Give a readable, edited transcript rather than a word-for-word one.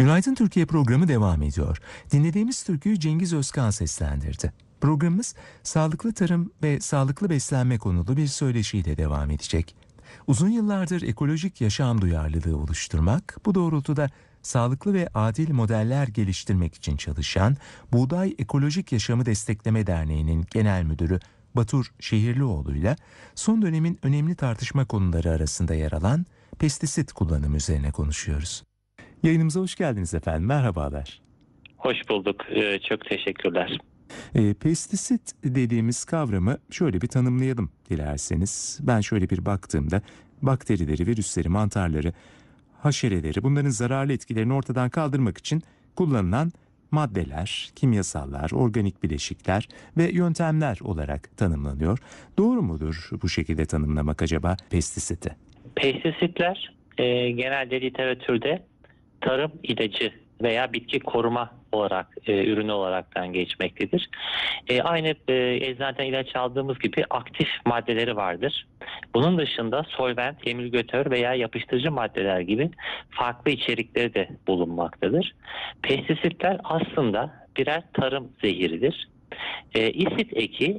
Günaydın Türkiye programı devam ediyor. Dinlediğimiz türküyü Cengiz Özkan seslendirdi. Programımız sağlıklı tarım ve sağlıklı beslenme konulu bir söyleşiyle devam edecek. Uzun yıllardır ekolojik yaşam duyarlılığı oluşturmak, bu doğrultuda sağlıklı ve adil modeller geliştirmek için çalışan Buğday Ekolojik Yaşamı Destekleme Derneği'nin genel müdürü Batur Şehirlioğlu'yla son dönemin önemli tartışma konuları arasında yer alan pestisit kullanımı üzerine konuşuyoruz. Yayınımıza hoş geldiniz efendim. Merhabalar. Hoş bulduk. Çok teşekkürler. Pestisit dediğimiz kavramı şöyle bir tanımlayalım dilerseniz. Ben şöyle bir baktığımda bakterileri, virüsleri, mantarları, haşereleri, bunların zararlı etkilerini ortadan kaldırmak için kullanılan maddeler, kimyasallar, organik bileşikler ve yöntemler olarak tanımlanıyor. Doğru mudur bu şekilde tanımlamak acaba pestisiti? Pestisitler genelde literatürde tarım ilacı veya bitki koruma olarak ürünü olaraktan geçmektedir. Aynı eczaneden ilaç aldığımız gibi aktif maddeleri vardır. Bunun dışında solvent, emülgatör veya yapıştırıcı maddeler gibi farklı içerikleri de bulunmaktadır. Pestisitler aslında birer tarım zehiridir. İsit eki